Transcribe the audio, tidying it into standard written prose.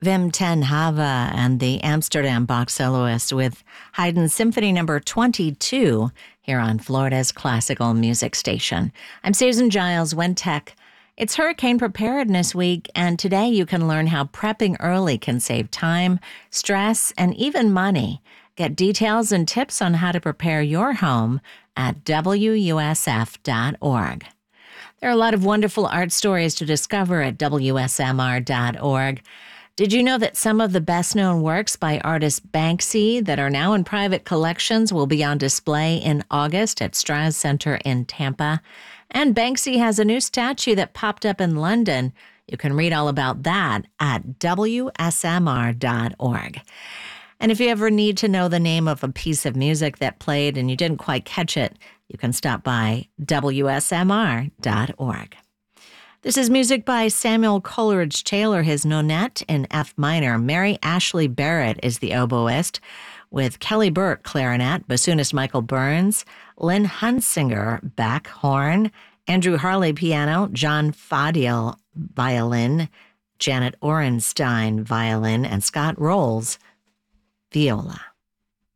Wim ten Hava and the Amsterdam Bach Soloist with Haydn Symphony No. 22 here on Florida's classical music station. I'm Susan Giles, Wintech. It's Hurricane Preparedness Week, and today you can learn how prepping early can save time, stress, and even money. Get details and tips on how to prepare your home at WUSF.org. There are a lot of wonderful art stories to discover at WSMR.org. Did you know that some of the best-known works by artist Banksy that are now in private collections will be on display in August at Straz Center in Tampa? And Banksy has a new statue that popped up in London. You can read all about that at WSMR.org. And if you ever need to know the name of a piece of music that played and you didn't quite catch it, you can stop by WSMR.org. This is music by Samuel Coleridge Taylor, his Nonette in F minor. Mary Ashley Barrett is the oboist, with Kelly Burke clarinet, bassoonist Michael Burns, Lynn Hunsinger Bach horn, Andrew Harley piano, John Fadiel violin, Janet Orenstein violin, and Scott Rolls viola.